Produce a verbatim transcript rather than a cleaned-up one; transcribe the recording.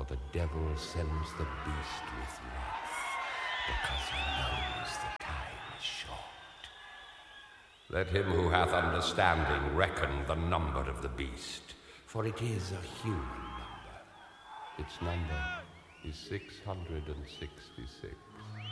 the devil sends the beast with wrath, because he knows the time is short. Let him who hath understanding reckon the number of the beast, for it is a human number. Its number is six hundred sixty-six.